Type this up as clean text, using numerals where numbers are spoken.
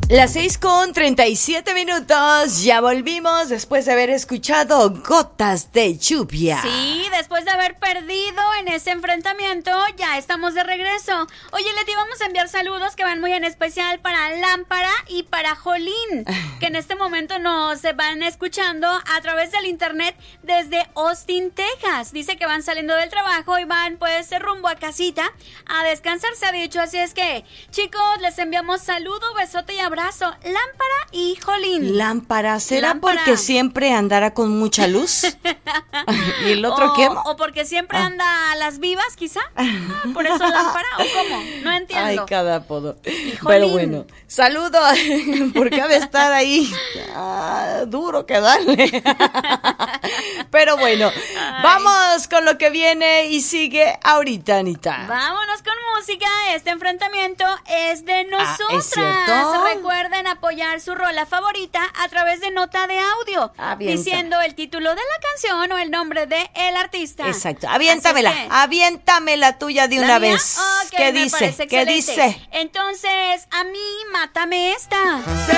Las 6:37. Ya volvimos después de haber escuchado Gotas de Lluvia. Sí, después de haber perdido en ese enfrentamiento, ya estamos de regreso. Oye, Leti, vamos a enviar saludos que van muy en especial para Lámpara y para Jolín, que en este momento nos van escuchando a través del internet desde Austin, Texas. Dice que van saliendo del trabajo y van pues rumbo a casita a descansar, se ha dicho. Así es que, chicos, les enviamos saludo, besote y abrazo. Lámpara y Jolín. Lámpara, ¿será Lámpara. porque siempre andará con mucha luz? ¿Y el otro qué? O porque siempre anda a las vivas, quizá. Por eso Lámpara, ¿o cómo? No entiendo. Ay, cada apodo. Pero bueno, saludo, porque ha de estar ahí duro que darle. Pero bueno, vamos con lo que viene y sigue ahorita, Anita. Vámonos con música. Este enfrentamiento es de nosotras. ¿es cierto? Recuerden apoyar su rola favorita a través de nota de audio, diciendo el título de la canción o el nombre de el artista. Exacto, aviéntame la tuya de una vez. Okay, ¿Qué dice? ¿Qué dice? Entonces, a mí, mátame esta.